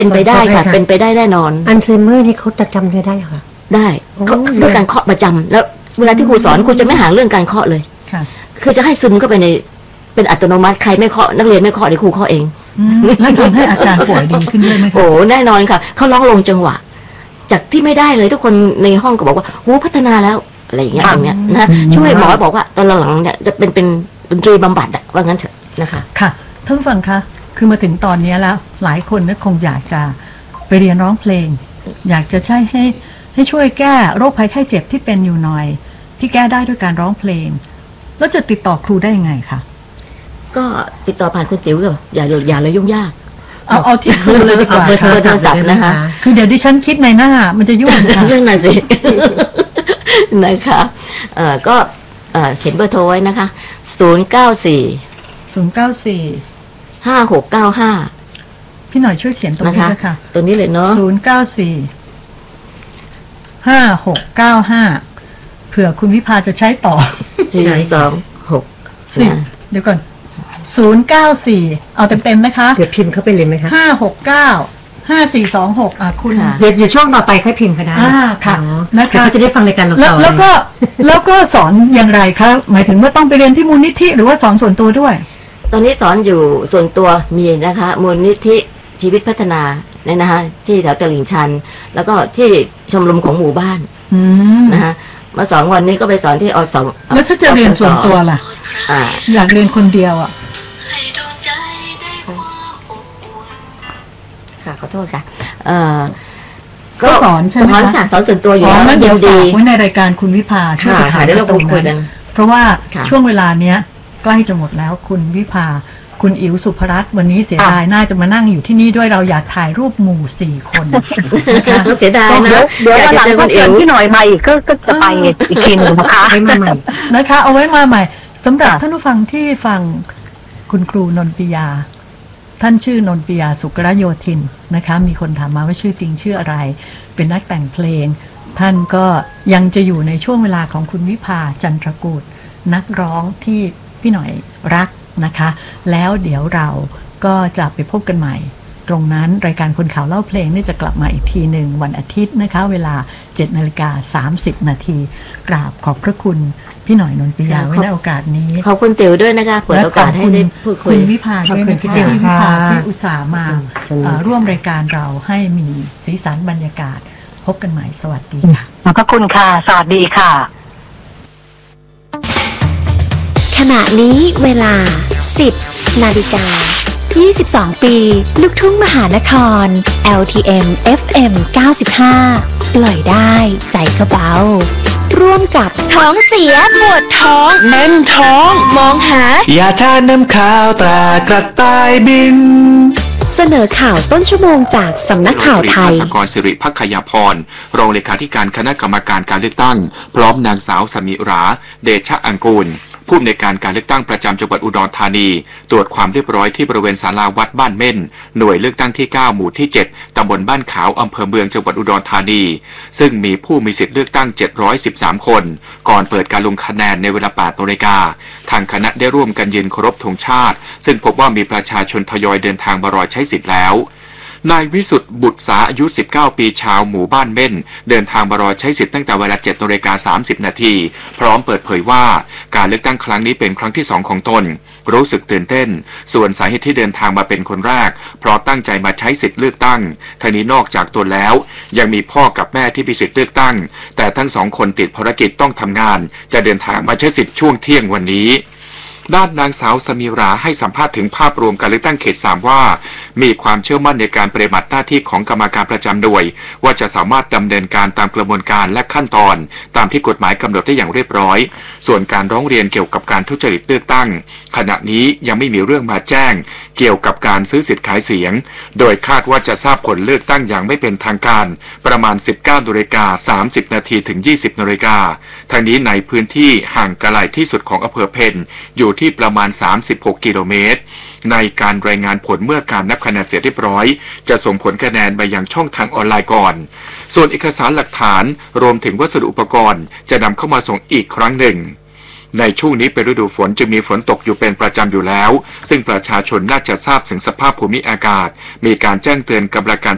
เป็นไปได้ค่ะเป็นไปได้แน่นอนอัลไซเมอร์นี่เขาจะจำเนื้อได้ค่ะได้ด้วยการเคาะประจำแล้วเวลาที่ครูสอนครูจะไม่ห่างเรื่องการเคาะเลยคือจะให้ซึมเข้าไปในเป็นอัตโนมัติใครไม่เคาะนักเรียนไม่เคาะเดี๋ยวครูเคาะเองแล้วทำให้อาการป่วยดีขึ้นด้วยไหมคะโอ้แน่นอนค่ะเขาร้องลงจังหวะจากที่ไม่ได้เลยทุกคนในห้องก็บอกว่าโอ้พัฒนาแล้วอะไรอย่างเงี้ยอย่างเงี้ยนะช่วยหมอบอกว่าตอนหลังเนี่ยจะเป็นดนตรีบำบัดอะว่างั้นเถอะนะคะค่ะท่านผู้ฟังคะคือมาถึงตอนนี้แล้วหลายคนคงอยากจะไปเรียนร้องเพลงอยากจะใช้ให้ช่วยแก้โรคภัยไข้เจ็บที่เป็นอยู่หน่อยที่แก้ได้ด้วยการร้องเพลงแล้วจะติดต่อครูได้ยังไงคะก็ติดต่อผ่านคุณติ๋วกับอย่าเลยยุ่งยากเอาที่ครูเลยดีกว่าเบอร์โทรศัพท์นะคะคือเดี๋ยวดิฉันคิดในหน้ามันจะยุ่งค่ะเรื่องน่ะสินะคะก็เขียนเบอร์โทรไว้นะคะ094 5695 พี่หน่อยช่วยเขียนตรงนี้ด้วยค่ะตรงนี้เลยเนาะ 094 5695เผื่อคุณวิภาจะใช้ต่อ 426 เดี๋ยวก่อน094เอาเต็มๆนะคะเดี๋ยวพิมพ์เข้าไปเลยไหมคะ 569 5426คุณเดี๋ยวช่วงต่อไปค่อยพิมพ์ก็ได้ค่ะนะคะจะได้ฟังรายการเราต่อแล้วก็สอนอย่างไรคะหมายถึงว่าต้องไปเรียนที่มูลนิธิหรือว่าสอนส่วนตัวด้วยตอนนี้สอนอยู่ส่วนตัวมีนะคะมูลนิธิชีวิตพัฒนาเนี่ยนะคะที่แถวตลิ่งชันแล้วก็ที่ชมรมของหมู่บ้านนะคะมา2 วันนี้ก็ไปสอนที่อสมแล้วถ้าจะเรียนส่วนตัวล่ะอยากเรียนคนเดียวค่ะขอโทษค่ะก็สอนใช่ไหมคะสอนส่วนตัวอยู่แล้วเดี๋ยวดีไว้ในรายการคุณวิภาค่ะเดี๋ยวเราคุยกันเพราะว่าช่วงเวลาเนี้ยใกล้จะหมดแล้วคุณวิภาคุณอิ๋วสุภรัตน์วันนี้เสียดายน่าจะมานั่งอยู่ที่นี่ด้วยเราอยากถ่ายรูปหมู่4 คนเสียดายนะเดี๋ยวหลังก็เชิญพี่หน่อยมาอีกก็จะไปอีกทีหนึ่งนะคะให้มาใหม่นะคะเอาไว้มาใหม่สำหรับท่านผู้ฟังที่ฟังคุณครูนนปิยาท่านชื่อนนปิยาสุกรโยธินนะคะมีคนถามมาว่าชื่อจริงชื่ออะไรเป็นนักแต่งเพลงท่านก็ยังจะอยู่ในช่วงเวลาของคุณวิภาจันทรกูฏนักร้องที่พี่หน่อยรักนะคะแล้วเดี๋ยวเราก็จะไปพบกันใหม่ตรงนั้นรายการคนข่าวเล่าเพลงนี่จะกลับมาอีกทีหนึ่งวันอาทิตย์นะคะเวลา 7:30 นาทีกราบขอบพระคุณพี่หน่อยนนปิยาไว้ในโอกาสนี้ขอบคุณติ๋วด้วยนะคะเปิดโอกาสให้ได้พูดคุยคุณวิภาด้วยนะคะพี่วิภาที่อุตส่าห์มาร่วมรายการเราให้มีสีสันบรรยากาศพบกันใหม่สวัสดีค่ะขอบพระคุณค่ะสวัสดีค่ะขณะนี้เวลา 10 นาฬิกา 22 ปีลูกทุ่งมหานคร LTM FM 95 ปล่อยได้ใจก็เบาร่วมกับท้องเสียปวดท้องแน่นท้องมองหายาทาน้ำข้าวตรากระต่ายบินเสนอข่าวต้นชั่วโมงจากสำนักข่าวไทยภาสกรสิริภักยพรรองเลขาธิการคณะกรรมการการเลือกตั้งพร้อมนางสาวสมิราเดชะอังกูลผู้อำนวยการการเลือกตั้งประจำจังหวัดอุดรธานีตรวจความเรียบร้อยที่บริเวณศาลาวัดบ้านเม่นหน่วยเลือกตั้งที่9หมู่ที่7ตำบลบ้านขาวอำเภอเมืองจังหวัดอุดรธานีซึ่งมีผู้มีสิทธิ์เลือกตั้ง713คนก่อนเปิดการลงคะแนนในเวลา 8 นาฬิกาทางคณะได้ร่วมกันยืนเคารพธงชาติซึ่งพบว่ามีประชาชนทยอยเดินทางมารอใช้สิทธิ์แล้วนายวิสุทธิ์บุตรสาอายุ19 ปีชาวหมู่บ้านเม่นเดินทางมารอใช้สิทธิ์ตั้งแต่เวลา 7:30 น.พร้อมเปิดเผยว่าการเลือกตั้งครั้งนี้เป็นครั้งที่2ของตนรู้สึกตื่นเต้นส่วนสาเหตุที่เดินทางมาเป็นคนแรกเพราะตั้งใจมาใช้สิทธิ์เลือกตั้งทั้งนี้นอกจากตนแล้วยังมีพ่อกับแม่ที่มีสิทธิ์เลือกตั้งแต่ทั้ง2คนติดภารกิจต้องทำงานจะเดินทางมาใช้สิทธิ์ช่วงเที่ยงวันนี้ด้านนางสาวสมิราให้สัมภาษณ์ถึงภาพรวมการเลือกตั้งเขต 3ว่ามีความเชื่อมั่นในการปฏิบัติหน้าที่ของกรรมการประจำหน่วยว่าจะสามารถดำเนินการตามกระบวนการและขั้นตอนตามที่กฎหมายกำหนดได้อย่างเรียบร้อยส่วนการร้องเรียนเกี่ยวกับการทุจริตเลือกตั้งขณะนี้ยังไม่มีเรื่องมาแจ้งเกี่ยวกับการซื้อสิทธิ์ขายเสียงโดยคาดว่าจะทราบผลเลือกตั้งอย่างไม่เป็นทางการประมาณ 19:30 น.ถึง 20:00 น.ทางนี้ในพื้นที่ห่างไกลที่สุดของอำเภอเพ็ญอยู่ที่ประมาณ36 กิโลเมตรในการรายงานผลเมื่อการนับคะแนนเสร็จเรียบร้อยจะส่งผลคะแนนไปยังช่องทางออนไลน์ก่อนส่วนเอกสารหลักฐานรวมถึงวัสดุอุปกรณ์จะนำเข้ามาส่งอีกครั้งหนึ่งในช่วงนี้เป็นฤดูฝนจะมีฝนตกอยู่เป็นประจำอยู่แล้วซึ่งประชาชนน่าจะทราบถึงสภาพภูมิอากาศมีการแจ้งเตือนกำลังการ